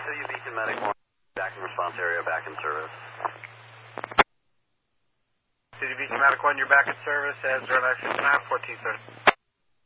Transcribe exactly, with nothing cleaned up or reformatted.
City Beacon Medic one, back in response area, back in service. City Beacon Medic one, you're back in service as Red Action nine fourteen thirty.